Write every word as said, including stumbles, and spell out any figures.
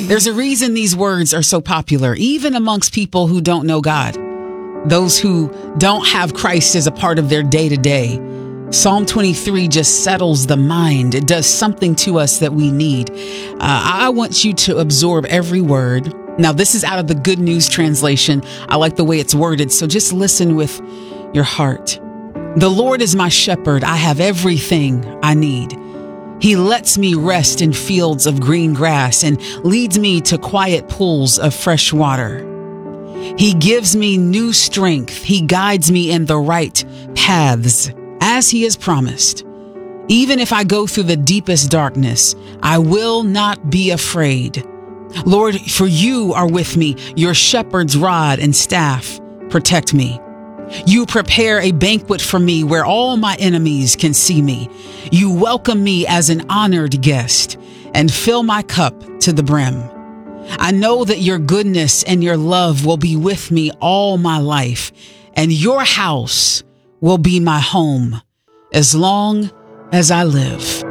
There's a reason these words are so popular, even amongst people who don't know God, those who don't have Christ as a part of their day-to-day. Psalm twenty-three just settles the mind. It does something to us that we need. Uh, I want you to absorb every word. Now, this is out of the Good News translation. I like the way it's worded, so just listen with your heart. The Lord is my shepherd. I have everything I need. He lets me rest in fields of green grass and leads me to quiet pools of fresh water. He gives me new strength. He guides me in the right paths, as he has promised. Even if I go through the deepest darkness, I will not be afraid. Lord, for you are with me. Your shepherd's rod and staff protect me. You prepare a banquet for me where all my enemies can see me. You welcome me as an honored guest and fill my cup to the brim. I know that your goodness and your love will be with me all my life, and your house will be my home as long as I live.